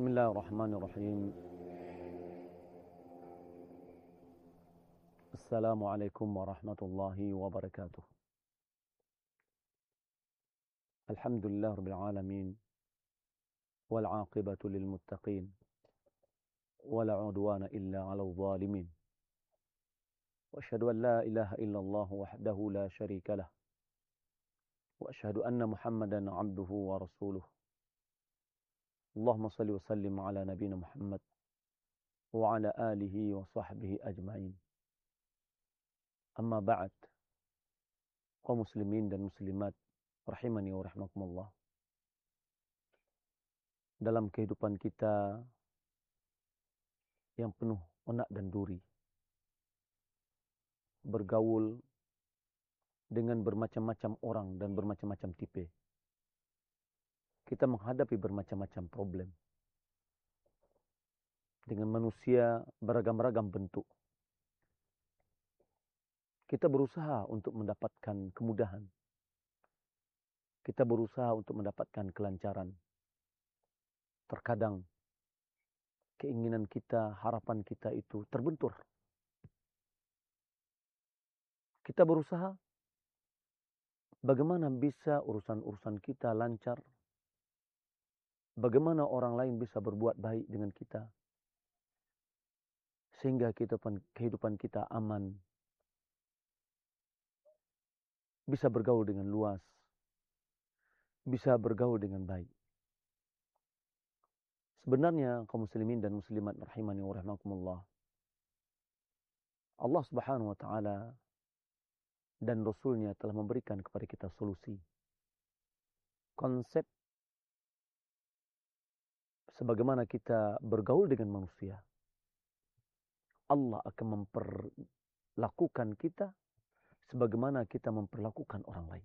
Bismillahirrahmanirrahim. Assalamualaikum warahmatullahi wabarakatuh. Alhamdulillah rabbil alamin. Wal aqibatu lil muttaqin. Wala udwana illa 'alal zalimin. Wa asyhadu an la ilaha illallah wahdahu la syarika lah. Wa asyhadu anna Muhammadan 'abduhu wa rasuluh. Allahumma shalli wa sallim ala nabiyyina Muhammad wa ala alihi wa sahbihi ajma'in. Amma ba'd. Kaum muslimin dan muslimat rahimani wa rahmakumullah. Dalam kehidupan kita yang penuh onak dan duri, bergaul dengan bermacam-macam orang dan bermacam-macam tipe, kita menghadapi bermacam-macam problem dengan manusia beragam-ragam bentuk. Kita berusaha untuk mendapatkan kemudahan. Kita berusaha untuk mendapatkan kelancaran. Terkadang keinginan kita, harapan kita itu terbentur. Kita berusaha bagaimana bisa urusan-urusan kita lancar. Bagaimana orang lain bisa berbuat baik dengan kita. Sehingga kehidupan kita aman. Bisa bergaul dengan luas. Bisa bergaul dengan baik. Sebenarnya kaum muslimin dan muslimat rahimani wa rahmakumullah, Allah Subhanahu wa taala dan Rasulnya telah memberikan kepada kita solusi. Konsep sebagaimana kita bergaul dengan manusia. Allah akan memperlakukan kita sebagaimana kita memperlakukan orang lain.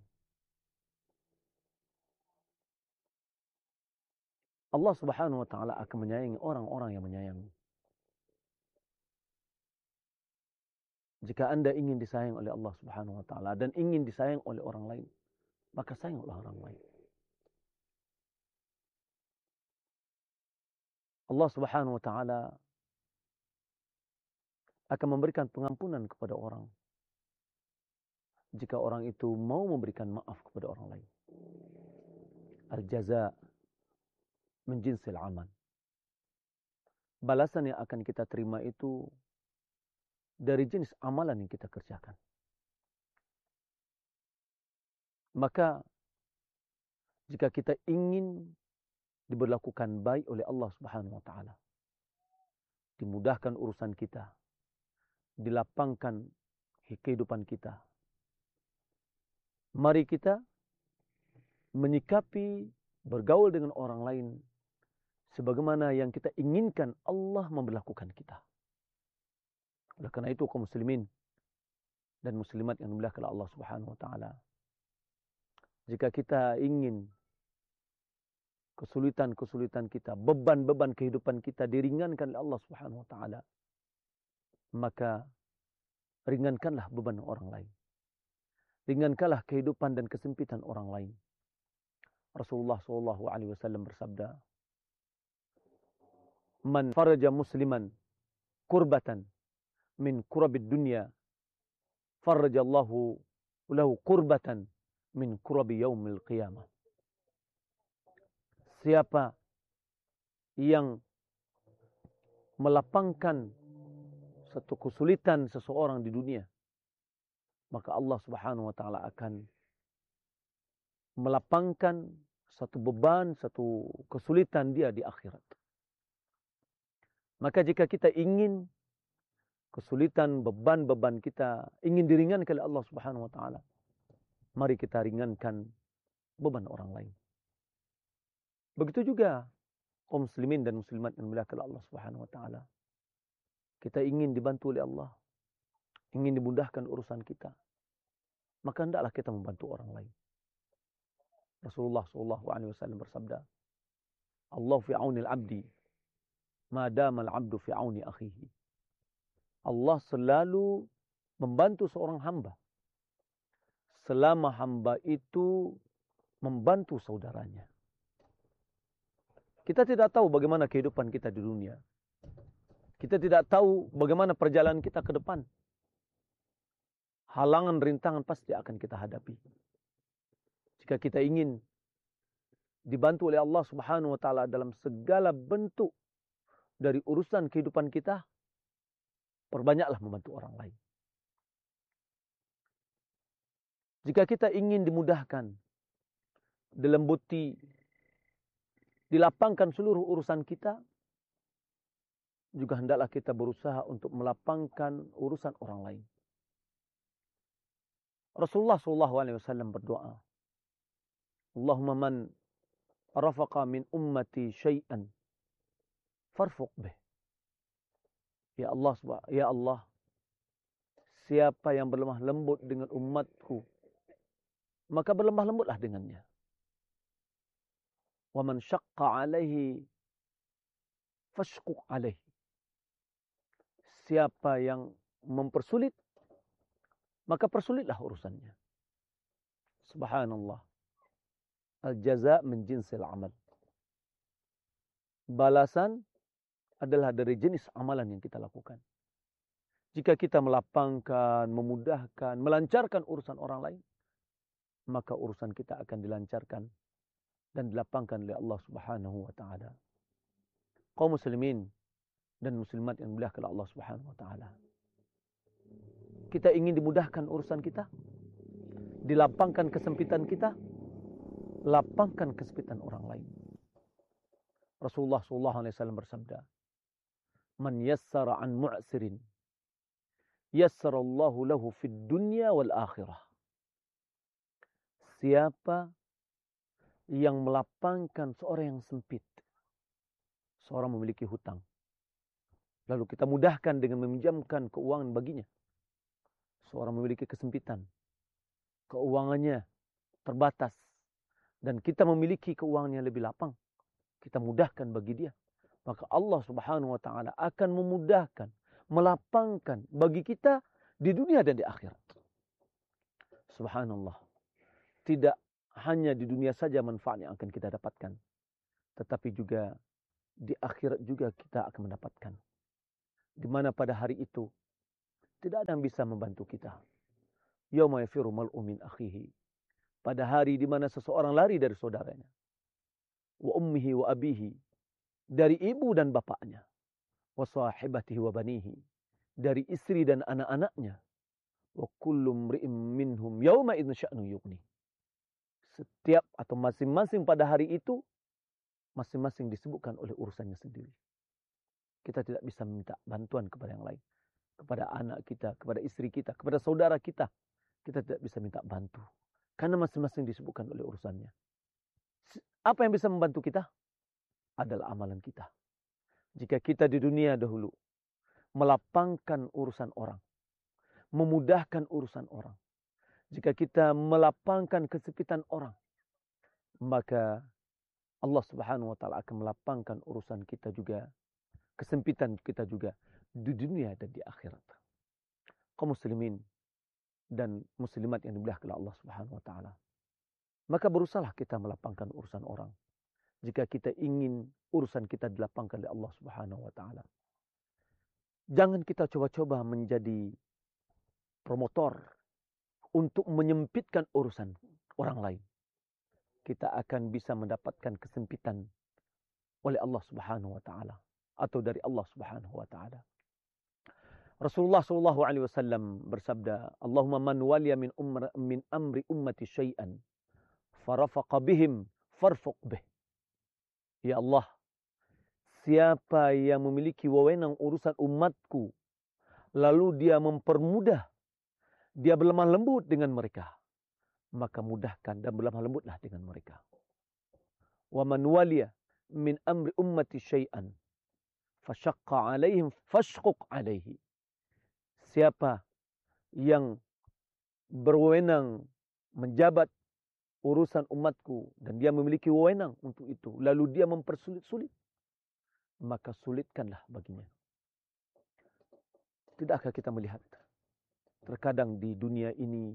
Allah Subhanahu wa taala akan menyayangi orang-orang yang menyayangi. Jika Anda ingin disayang oleh Allah Subhanahu wa taala dan ingin disayang oleh orang lain, maka sayanglah orang lain. Allah Subhanahu wa taala akan memberikan pengampunan kepada orang jika orang itu mau memberikan maaf kepada orang lain. Al-jaza min jinsil amal. Balasan yang akan kita terima itu dari jenis amalan yang kita kerjakan. Maka jika kita ingin diberlakukan baik oleh Allah Subhanahu wa taala, dimudahkan urusan kita, dilapangkan kehidupan kita, mari kita menyikapi bergaul dengan orang lain sebagaimana yang kita inginkan Allah memberlakukan kita. Oleh karena itu kaum muslimin dan muslimat yang dimuliakan oleh Allah Subhanahu wa taala, jika kita ingin kesulitan-kesulitan kita, beban-beban kehidupan kita diringankan oleh Allah Subhanahu wa taala, maka ringankanlah beban orang lain. Ringankanlah kehidupan dan kesempitan orang lain. Rasulullah SAW bersabda, "Man faraja musliman kurbatan min kurabid dunya, farajallahu lahu kurbatan min kurabi yaumil qiyamah." Siapa yang melapangkan satu kesulitan seseorang di dunia, maka Allah Subhanahu wa taala akan melapangkan satu beban, satu kesulitan dia di akhirat. Maka jika kita ingin kesulitan, beban-beban kita ingin diringankan oleh Allah Subhanahu wa taala, mari kita ringankan beban orang lain. Begitu juga kaum muslimin dan muslimat yang dimuliakan oleh Allah Subhanahu wa taala. Kita ingin dibantu oleh Allah, ingin dimudahkan urusan kita, maka hendaklah kita membantu orang lain. Rasulullah SAW bersabda, Allah fi aunil abdi, ma damal abdu fi auni akhihi. Allah selalu membantu seorang hamba selama hamba itu membantu saudaranya. Kita tidak tahu bagaimana kehidupan kita di dunia. Kita tidak tahu bagaimana perjalanan kita ke depan. Halangan, rintangan pasti akan kita hadapi. Jika kita ingin dibantu oleh Allah Subhanahu wa taala dalam segala bentuk dari urusan kehidupan kita, perbanyaklah membantu orang lain. Jika kita ingin dimudahkan, dilembuti, dilapangkan seluruh urusan kita, juga hendaklah kita berusaha untuk melapangkan urusan orang lain. Rasulullah SAW berdoa, Allahumma man rafaqa min ummati syai'an farfuq bih. Ya Allah, siapa yang berlemah lembut dengan umatku, maka berlemah lembutlah dengannya. Wa man syaqqa alaihi fashquq alaihi. Siapa yang mempersulit, maka persulitlah urusannya. Subhanallah. Al-jaza' min jinsil amal. Balasan adalah dari jenis amalan yang kita lakukan. Jika kita melapangkan, memudahkan, melancarkan urusan orang lain, maka urusan kita akan dilancarkan dan dilapangkan oleh Allah Subhanahu wa taala. Kaum muslimin dan muslimat yang dimuliakan oleh Allah Subhanahu wa taala. Kita ingin dimudahkan urusan kita, dilapangkan kesempitan kita, lapangkan kesempitan orang lain. Rasulullah SAW bersabda, "Man yassara an mu'sirin, yassarallahu lahu fid dunya wal akhirah." Siapa yang melapangkan seorang yang sempit, seorang memiliki hutang, lalu kita mudahkan dengan meminjamkan keuangan baginya. Seorang memiliki kesempitan, keuangannya terbatas, dan kita memiliki keuangannya lebih lapang, kita mudahkan bagi dia. Maka Allah Subhanahu wa taala akan memudahkan, melapangkan bagi kita di dunia dan di akhirat. Subhanallah. Tidak hanya di dunia saja manfaat yang akan kita dapatkan, tetapi juga di akhirat juga kita akan mendapatkan. Di mana pada hari itu tidak ada yang bisa membantu kita. Yauma yafiru mal'u min akhihi. Pada hari di mana seseorang lari dari saudaranya. Wa ummihi wa abihi. Dari ibu dan bapaknya. Wa sahibatihi wa banihi. Dari istri dan anak-anaknya. Wa kullu mri'im minhum yauma idzin sya'nu yughni. Setiap atau masing-masing pada hari itu, masing-masing disibukkan oleh urusannya sendiri. Kita tidak bisa meminta bantuan kepada yang lain. Kepada anak kita, kepada istri kita, kepada saudara kita. Kita tidak bisa minta bantu. Karena masing-masing disibukkan oleh urusannya. Apa yang bisa membantu kita? Adalah amalan kita. Jika kita di dunia dahulu melapangkan urusan orang, memudahkan urusan orang, jika kita melapangkan kesempitan orang, maka Allah Subhanahu wa taala akan melapangkan urusan kita juga, kesempitan kita juga di dunia dan di akhirat. Kaum muslimin dan muslimat yang dimuliakan oleh Allah Subhanahu wa taala. Maka berusahalah kita melapangkan urusan orang. Jika kita ingin urusan kita dilapangkan oleh Allah Subhanahu wa taala. Jangan kita coba-coba menjadi promotor untuk menyempitkan urusan orang lain. Kita akan bisa mendapatkan kesempitan oleh Allah Subhanahu wa taala atau dari Allah Subhanahu wa taala. Rasulullah SAW bersabda, Allahumma man waliya min amri ummati syai'an farafaqa bihim farfuq bih. Ya Allah, siapa yang memiliki wewenang urusan umatku, lalu dia mempermudah, dia berlemah lembut dengan mereka, maka mudahkan dan berlemah lembutlah dengan mereka. Wa man waliya min amri ummati syai'an fashaqqa alaihim fashquq alaihi. Siapa yang berwenang menjabat urusan umatku dan dia memiliki wewenang untuk itu, lalu dia mempersulit-sulit, maka sulitkanlah baginya. Tidakkah kita melihat terkadang di dunia ini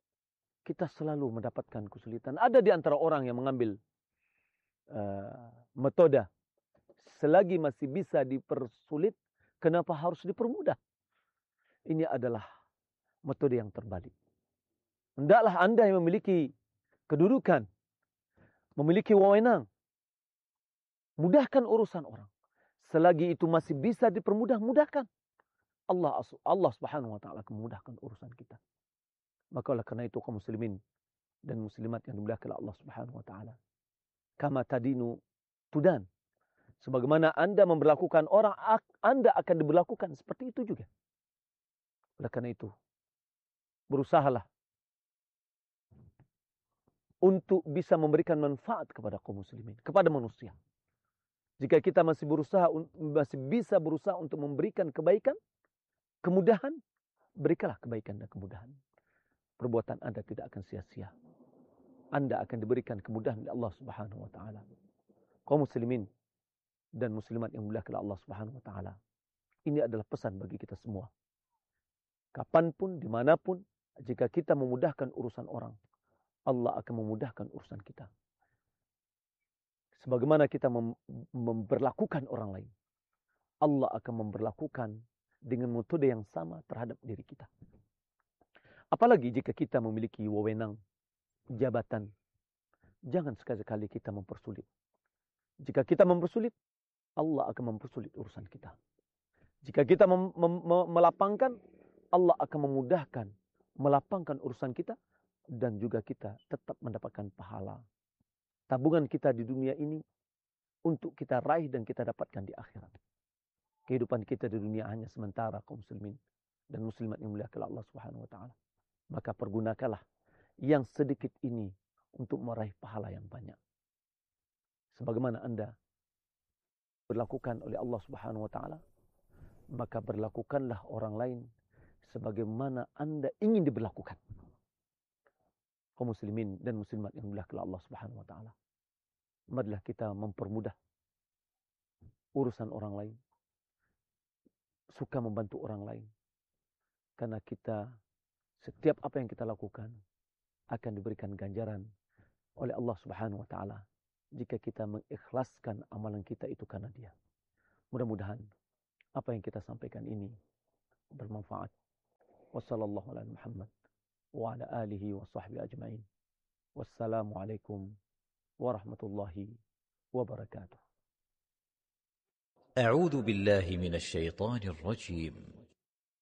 kita selalu mendapatkan kesulitan? Ada di antara orang yang mengambil metode. Selagi masih bisa dipersulit, kenapa harus dipermudah? Ini adalah metode yang terbalik. Hendaklah Anda yang memiliki kedudukan, memiliki wewenang, mudahkan urusan orang. Selagi itu masih bisa dipermudah, mudahkan. Allah Subhanahu wa taala akan memudahkan urusan kita. Maka oleh karena itu kaum muslimin dan muslimat yang dimuliakan Allah Subhanahu wa taala. Kama tadinu tudan. Sebagaimana Anda memperlakukan orang, Anda akan diberlakukan seperti itu juga. Oleh karena itu, berusahalah untuk bisa memberikan manfaat kepada kaum muslimin, kepada manusia. Jika kita masih bisa berusaha untuk memberikan kebaikan, kemudahan, berikanlah kebaikan dan kemudahan. Perbuatan Anda tidak akan sia-sia. Anda akan diberikan kemudahan oleh Allah Subhanahu wa taala. Kaum muslimin dan muslimat yang dimuliakan Allah Subhanahu wa taala. Ini adalah pesan bagi kita semua. Kapanpun, dimanapun, jika kita memudahkan urusan orang, Allah akan memudahkan urusan kita. Sebagaimana kita memperlakukan orang lain, Allah akan memperlakukan dengan metode yang sama terhadap diri kita. Apalagi jika kita memiliki wewenang, jabatan, jangan sekali-kali kita mempersulit. Jika kita mempersulit, Allah akan mempersulit urusan kita. Jika kita melapangkan, Allah akan memudahkan, melapangkan urusan kita, dan juga kita tetap mendapatkan pahala. Tabungan kita di dunia ini untuk kita raih dan kita dapatkan di akhirat. Kehidupan kita di dunia hanya sementara kaum muslimin dan muslimat yang dimuliakan Allah Subhanahu wa taala. Maka pergunakanlah yang sedikit ini untuk meraih pahala yang banyak. Sebagaimana Anda berlakukan oleh Allah Subhanahu wa taala, maka berlakukanlah orang lain sebagaimana Anda ingin diberlakukan. Kaum muslimin dan muslimat yang dimuliakan Allah Subhanahu wa taala. Marilah kita mempermudah urusan orang lain. Suka membantu orang lain. Karena setiap apa yang kita lakukan akan diberikan ganjaran oleh Allah Subhanahu wa taala jika kita mengikhlaskan amalan kita itu karena Dia. Mudah-mudahan apa yang kita sampaikan ini bermanfaat. Wassallallahu ala Muhammad wa ala alihi wa sahbihi ajma'in. Wassalamualaikum warahmatullahi wabarakatuh. أعوذ بالله من الشيطان الرجيم